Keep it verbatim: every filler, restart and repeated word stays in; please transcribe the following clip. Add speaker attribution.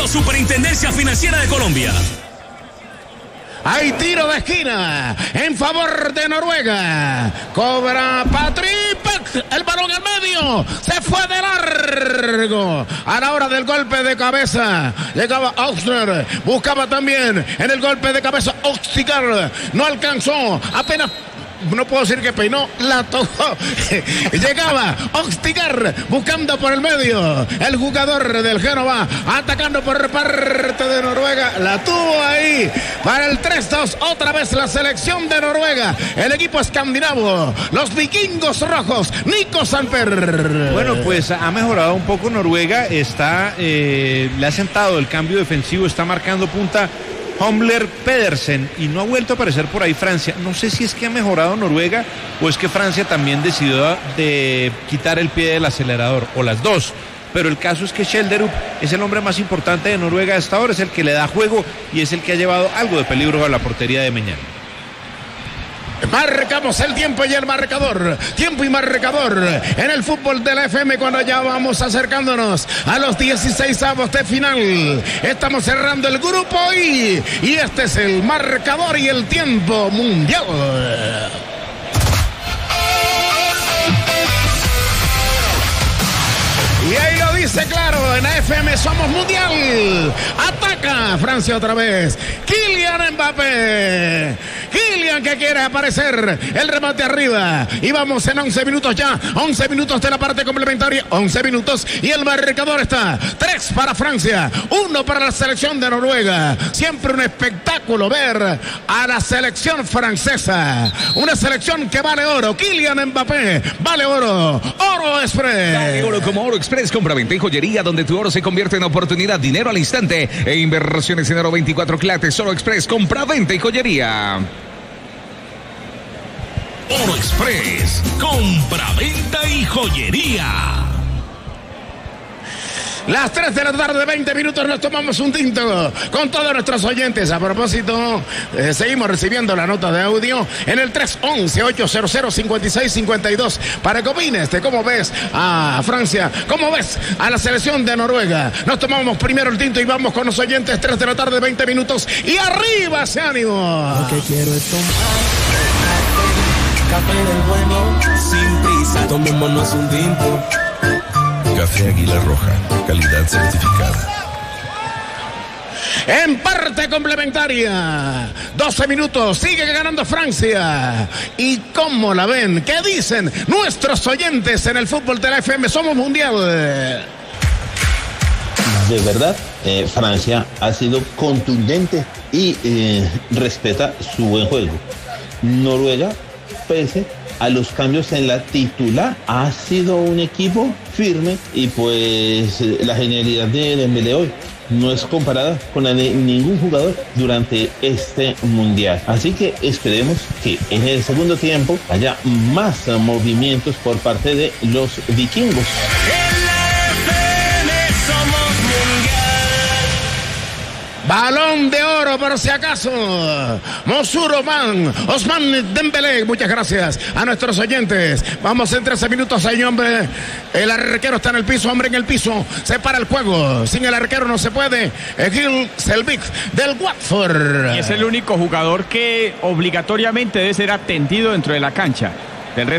Speaker 1: Superintendencia Financiera de Colombia.
Speaker 2: Hay tiro de esquina en favor de Noruega. Cobra Patrick. El balón al medio. Se fue de largo. A la hora del golpe de cabeza llegaba Oxner. Buscaba también en el golpe de cabeza Oxtigar. No alcanzó. Apenas. No puedo decir que peinó, la tocó. Llegaba Oxtigar buscando por el medio. El jugador del Génova atacando por parte de Noruega. La tuvo ahí para el tres dos. Otra vez la selección de Noruega. El equipo escandinavo. Los vikingos rojos. Nico Samper.
Speaker 3: Bueno, pues ha mejorado un poco Noruega. Está, eh, le ha sentado el cambio defensivo. Está marcando punta Homler Pedersen y no ha vuelto a aparecer por ahí Francia. No sé si es que ha mejorado Noruega o es que Francia también decidió de quitar el pie del acelerador, o las dos. Pero el caso es que Schjelderup es el hombre más importante de Noruega hasta ahora, es el que le da juego y es el que ha llevado algo de peligro a la portería de Meñán.
Speaker 2: Marcamos el tiempo y el marcador. Tiempo y marcador en el fútbol de la F M cuando ya vamos acercándonos a los dieciséis avos de final. Estamos cerrando el grupo I y este es el marcador y el tiempo mundial. Y ahí lo dice claro, en F M somos mundial. Ataca Francia otra vez. Kylian Mbappé. Kylian que quiere aparecer. El remate arriba. Y vamos en once minutos ya. once minutos de la parte complementaria. once minutos y el marcador está. tres para Francia. uno para la selección de Noruega. Siempre un espectáculo ver a la selección francesa. Una selección que vale oro. Kylian Mbappé vale oro. Oro Express.
Speaker 1: Dale oro como Oro Express. Compra-venta y joyería donde tu oro se convierte en oportunidad, dinero al instante e inversiones en oro veinticuatro quilates. Oro Express, compra-venta y joyería. Oro Express, compra-venta y joyería.
Speaker 2: Las tres de la tarde, veinte minutos, nos tomamos un tinto con todos nuestros oyentes. A propósito, eh, seguimos recibiendo la nota de audio en el tres once, ochocientos, cincuenta y seis cincuenta y dos para que opines de cómo ves a Francia, cómo ves a la selección de Noruega. Nos tomamos primero el tinto y vamos con los oyentes. tres de la tarde, veinte minutos y arriba ese ánimo.
Speaker 4: Lo que quiero es tomar café del bueno, sin prisa, tomémonos un tinto.
Speaker 5: Café Águila Roja, calidad certificada.
Speaker 2: En parte complementaria, doce minutos, sigue ganando Francia. ¿Y cómo la ven? ¿Qué dicen nuestros oyentes en el fútbol de la F M? Somos mundial.
Speaker 6: De verdad, eh, Francia ha sido contundente y eh, respeta su buen juego. Noruega, pese a los cambios en la titular, ha sido un equipo firme y pues la genialidad de Dembélé hoy no es comparada con la de ningún jugador durante este mundial. Así que esperemos que en el segundo tiempo haya más movimientos por parte de los vikingos.
Speaker 2: Balón de oro, por si acaso. Mosur Osman, Osman Dembélé. Muchas gracias a nuestros oyentes. Vamos en trece minutos. Hay hombre. El arquero está en el piso, hombre en el piso. Se para el juego. Sin el arquero no se puede. Gil Selvik del Watford.
Speaker 7: Y es el único jugador que obligatoriamente debe ser atendido dentro de la cancha. Del resto